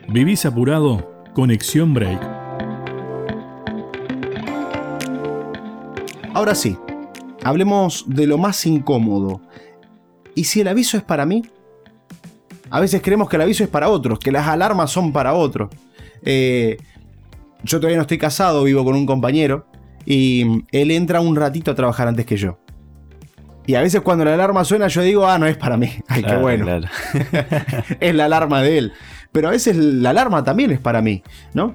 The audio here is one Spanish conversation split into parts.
¿Vivís apurado? Conexión Break. Ahora sí, hablemos de lo más incómodo. ¿Y si el aviso es para mí? A veces creemos que el aviso es para otros, que las alarmas son para otros. Yo todavía no estoy casado, vivo con un compañero y él entra un ratito a trabajar antes que yo. Y a veces cuando la alarma suena yo digo, no es para mí. Ay, claro, qué bueno. Claro. Es la alarma de él. Pero a veces la alarma también es para mí, ¿no?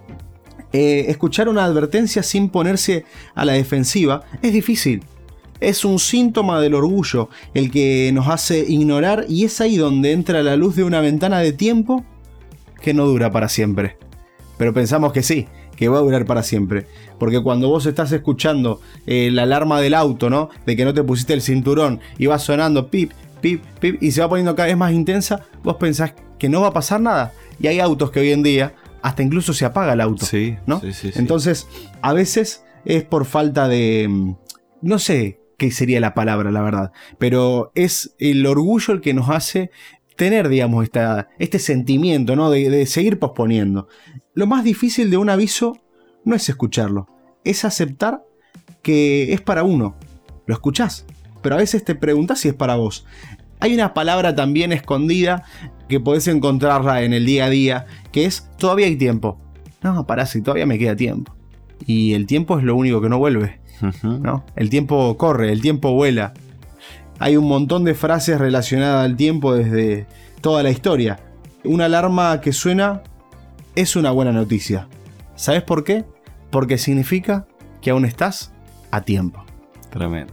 Escuchar una advertencia sin ponerse a la defensiva es difícil. Es un síntoma del orgullo el que nos hace ignorar, y es ahí donde entra la luz de una ventana de tiempo que no dura para siempre. Pero pensamos que sí, que va a durar para siempre. Porque cuando vos estás escuchando la alarma del auto, ¿no? De que no te pusiste el cinturón y va sonando pip, pip, pip, y se va poniendo cada vez más intensa, vos pensás que no va a pasar nada. Y hay autos que hoy en día hasta incluso se apaga el auto, sí, ¿no? Sí. Entonces, a veces es por falta de... no sé qué sería la palabra, la verdad. Pero es el orgullo el que nos hace tener, digamos, este sentimiento, ¿no? De seguir posponiendo. Lo más difícil de un aviso no es escucharlo, es aceptar que es para uno. Lo escuchás, pero a veces te preguntás si es para vos. Hay una palabra también escondida que podés encontrarla en el día a día, que es todavía hay tiempo. No, pará, si todavía me queda tiempo. Y el tiempo es lo único que no vuelve, ¿no? El tiempo corre, el tiempo vuela. Hay un montón de frases relacionadas al tiempo desde toda la historia. Una alarma que suena es una buena noticia. ¿Sabes por qué? Porque significa que aún estás a tiempo. Tremendo.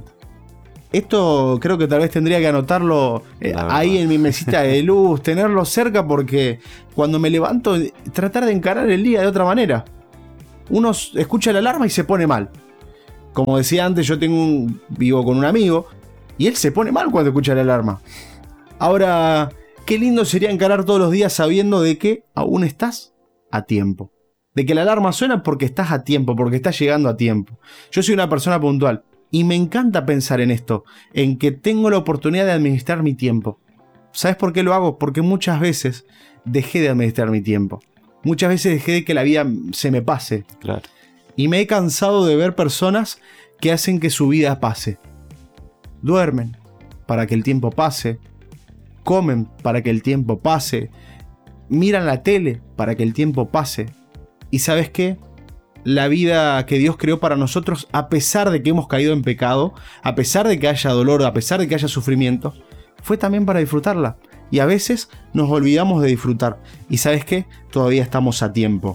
Esto creo que tal vez tendría que anotarlo ahí en mi mesita de luz, tenerlo cerca, porque cuando me levanto, tratar de encarar el día de otra manera. Uno escucha la alarma y se pone mal. Como decía antes, yo vivo con un amigo y él se pone mal cuando escucha la alarma. Ahora, qué lindo sería encarar todos los días sabiendo de que aún estás a tiempo. De que la alarma suena porque estás a tiempo, porque estás llegando a tiempo. Yo soy una persona puntual. Y me encanta pensar en esto, en que tengo la oportunidad de administrar mi tiempo. ¿Sabes por qué lo hago? Porque muchas veces dejé de administrar mi tiempo. Muchas veces dejé de que la vida se me pase. Claro. Y me he cansado de ver personas que hacen que su vida pase. Duermen para que el tiempo pase. Comen para que el tiempo pase. Miran la tele para que el tiempo pase. ¿Y sabes qué? La vida que Dios creó para nosotros, a pesar de que hemos caído en pecado, a pesar de que haya dolor, a pesar de que haya sufrimiento, fue también para disfrutarla. Y a veces nos olvidamos de disfrutar. ¿Y sabes qué? Todavía estamos a tiempo.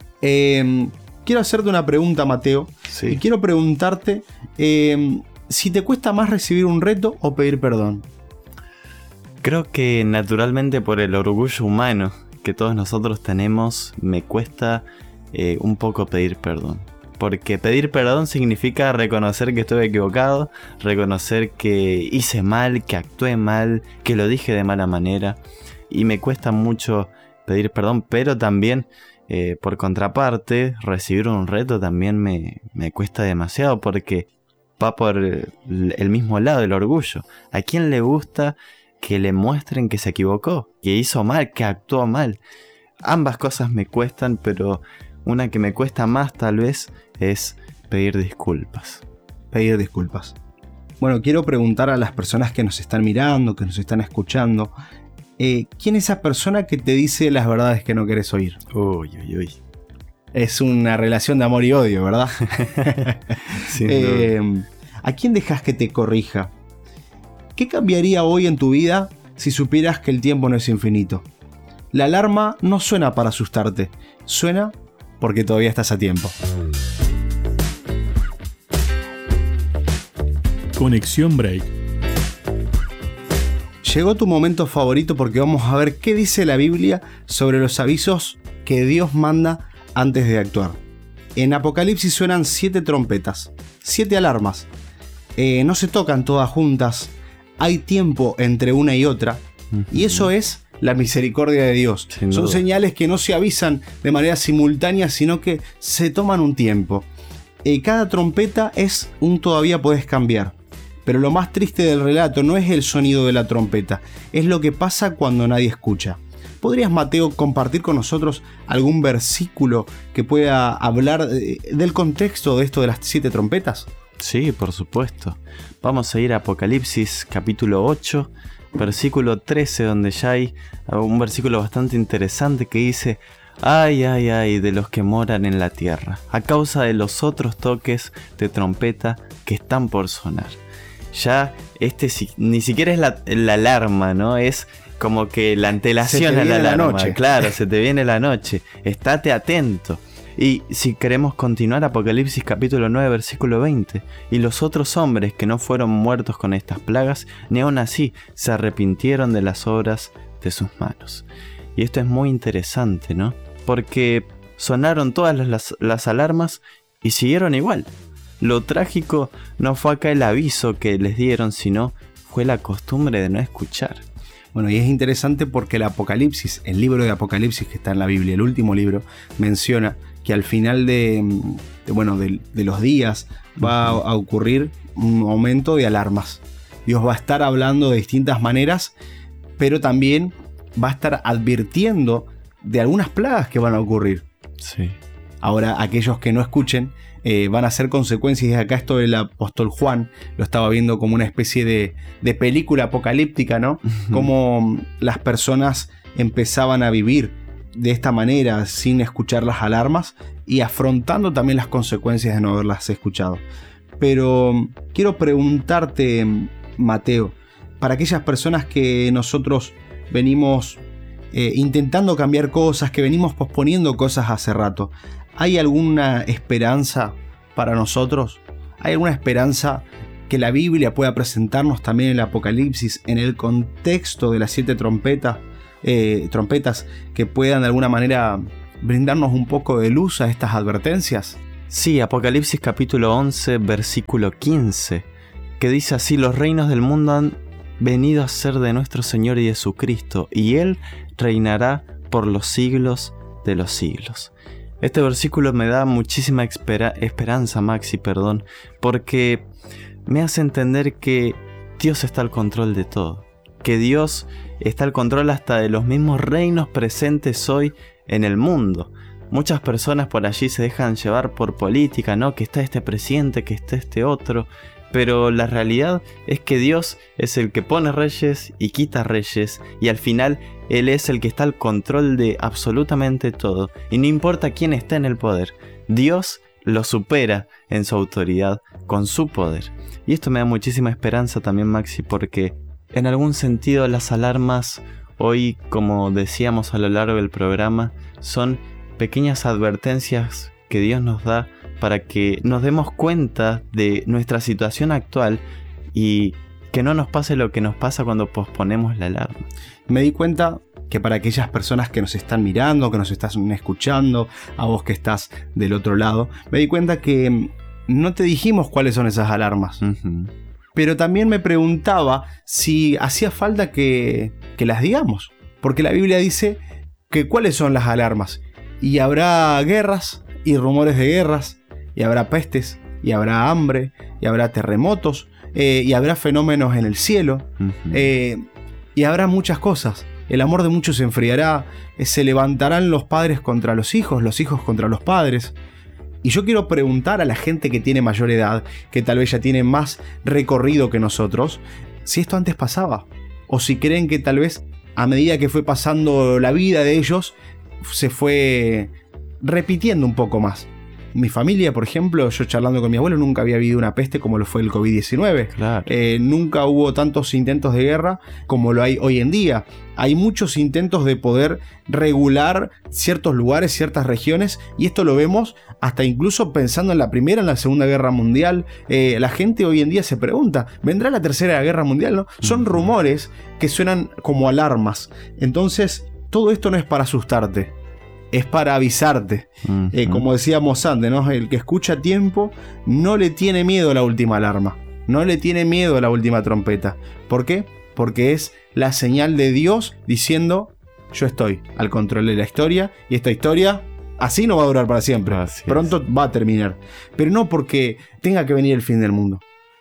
Quiero hacerte una pregunta, Mateo. Sí. Y quiero preguntarte si te cuesta más recibir un reto o pedir perdón. Creo que naturalmente por el orgullo humano que todos nosotros tenemos, me cuesta un poco pedir perdón. Porque pedir perdón significa reconocer que estuve equivocado, reconocer que hice mal, que actué mal, que lo dije de mala manera. Y me cuesta mucho pedir perdón, pero también, por contraparte, recibir un reto también me cuesta demasiado, porque va por el mismo lado del orgullo. ¿A quién le gusta que le muestren que se equivocó, que hizo mal, que actuó mal? Ambas cosas me cuestan, pero una que me cuesta más tal vez es pedir disculpas. Pedir disculpas. Bueno, quiero preguntar a las personas que nos están mirando, que nos están escuchando, ¿quién es esa persona que te dice las verdades que no querés oír? Uy. Es una relación de amor y odio, ¿verdad? ¿A quién dejas que te corrija? ¿Qué cambiaría hoy en tu vida si supieras que el tiempo no es infinito? La alarma no suena para asustarte, suena porque todavía estás a tiempo. Conexión Break. Llegó tu momento favorito porque vamos a ver qué dice la Biblia sobre los avisos que Dios manda antes de actuar. En Apocalipsis suenan 7 trompetas, 7 alarmas. No se tocan todas juntas, hay tiempo entre una y otra, y eso es la misericordia de Dios. Son señales que no se avisan de manera simultánea, sino que se toman un tiempo. Cada trompeta es un todavía podés cambiar. Pero lo más triste del relato no es el sonido de la trompeta, es lo que pasa cuando nadie escucha. ¿Podrías, Mateo, compartir con nosotros algún versículo que pueda hablar del contexto de esto de las 7 trompetas? Sí, por supuesto. Vamos a ir a Apocalipsis capítulo 8, versículo 13, donde ya hay un versículo bastante interesante que dice: ay, ay, ay de los que moran en la tierra, a causa de los otros toques de trompeta que están por sonar. Ya ni siquiera es la alarma, ¿no? Es como que la antelación a la alarma. Noche. Claro, se te viene la noche. Estate atento. Y si queremos continuar, Apocalipsis capítulo 9, versículo 20. Y los otros hombres que no fueron muertos con estas plagas, ni aun así se arrepintieron de las obras de sus manos. Y esto es muy interesante, ¿no? Porque sonaron todas las alarmas y siguieron igual. Lo trágico no fue acá el aviso que les dieron, sino fue la costumbre de no escuchar. Bueno, y es interesante porque el Apocalipsis, el libro de Apocalipsis que está en la Biblia, el último libro, menciona que al final de los días va a ocurrir un momento de alarmas. Dios va a estar hablando de distintas maneras, pero también va a estar advirtiendo de algunas plagas que van a ocurrir. Sí. Ahora, aquellos que no escuchen van a ser consecuencias. Y acá esto del apóstol Juan lo estaba viendo como una especie de película apocalíptica, ¿no? Como las personas empezaban a vivir de esta manera sin escuchar las alarmas y afrontando también las consecuencias de no haberlas escuchado. Pero quiero preguntarte, Mateo, para aquellas personas que nosotros venimos intentando cambiar cosas, que venimos posponiendo cosas hace rato, ¿hay alguna esperanza para nosotros? ¿Hay alguna esperanza que la Biblia pueda presentarnos también en el Apocalipsis, en el contexto de las 7 trompetas que puedan de alguna manera brindarnos un poco de luz a estas advertencias? Sí, Apocalipsis capítulo 11, versículo 15, que dice así: los reinos del mundo han venido a ser de nuestro Señor y de su Cristo, y Él reinará por los siglos de los siglos. Este versículo me da muchísima esperanza, Maxi, porque me hace entender que Dios está al control de todo, que Dios está al control hasta de los mismos reinos presentes hoy en el mundo. Muchas personas por allí se dejan llevar por política, ¿no? Que está este presidente, que está este otro. Pero la realidad es que Dios es el que pone reyes y quita reyes, y al final Él es el que está al control de absolutamente todo, y no importa quién está en el poder, Dios lo supera en su autoridad con su poder. Y esto me da muchísima esperanza también, Maxi, porque en algún sentido las alarmas hoy, como decíamos a lo largo del programa, son pequeñas advertencias que Dios nos da para que nos demos cuenta de nuestra situación actual y que no nos pase lo que nos pasa cuando posponemos la alarma. Me di cuenta que para aquellas personas que nos están mirando, que nos están escuchando, a vos que estás del otro lado, me di cuenta que no te dijimos cuáles son esas alarmas. Pero también me preguntaba si hacía falta que las digamos. Porque la Biblia dice que cuáles son las alarmas. Y habrá guerras y rumores de guerras, y habrá pestes, y habrá hambre, y habrá terremotos, y habrá fenómenos en el cielo, y habrá muchas cosas. El amor de muchos se enfriará, se levantarán los padres contra los hijos contra los padres. Y yo quiero preguntar a la gente que tiene mayor edad, que tal vez ya tiene más recorrido que nosotros, si esto antes pasaba, o si creen que tal vez a medida que fue pasando la vida de ellos, se fue repitiendo un poco más. Mi familia, por ejemplo, yo charlando con mi abuelo, nunca había habido una peste como lo fue el COVID-19. Claro. Nunca hubo tantos intentos de guerra como lo hay hoy en día. Hay muchos intentos de poder regular ciertos lugares, ciertas regiones, y esto lo vemos hasta incluso pensando en la Primera, en la Segunda Guerra Mundial. La gente hoy en día se pregunta, ¿vendrá la Tercera Guerra Mundial? ¿No? Son rumores que suenan como alarmas. Entonces, todo esto no es para asustarte, es para avisarte. Como decíamos antes, ¿no? El que escucha a tiempo no le tiene miedo a la última alarma, no le tiene miedo a la última trompeta. ¿Por qué? Porque es la señal de Dios diciendo: yo estoy al control de la historia, y esta historia así no va a durar para siempre. Pronto va a terminar. Pero no porque tenga que venir el fin del mundo,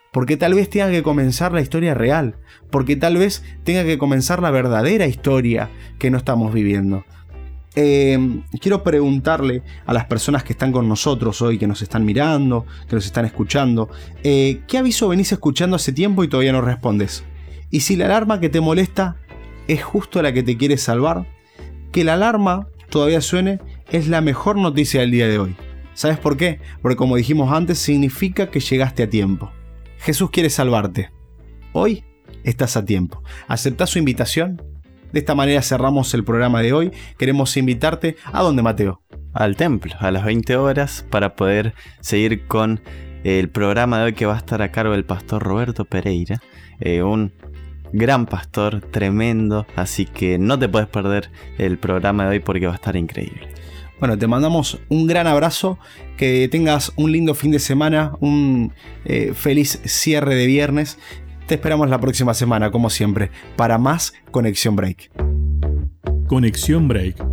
porque tal vez tenga que comenzar la historia real, porque tal vez tenga que comenzar la verdadera historia que no estamos viviendo. Quiero preguntarle a las personas que están con nosotros hoy, que nos están mirando, que nos están escuchando, ¿qué aviso venís escuchando hace tiempo y todavía no respondes? Y si la alarma que te molesta es justo la que te quiere salvar, que la alarma todavía suene es la mejor noticia del día de hoy. ¿Sabes por qué? Porque como dijimos antes, significa que llegaste a tiempo. Jesús quiere salvarte. Hoy estás a tiempo. ¿Aceptás su invitación? De esta manera cerramos el programa de hoy. Queremos invitarte ¿a dónde, Mateo? Al templo, a las 20 horas, para poder seguir con el programa de hoy que va a estar a cargo del pastor Roberto Pereira, un gran pastor, tremendo, así que no te puedes perder el programa de hoy porque va a estar increíble. Bueno, te mandamos un gran abrazo, que tengas un lindo fin de semana, un feliz cierre de viernes. Te esperamos la próxima semana, como siempre, para más Conexión Break. Conexión Break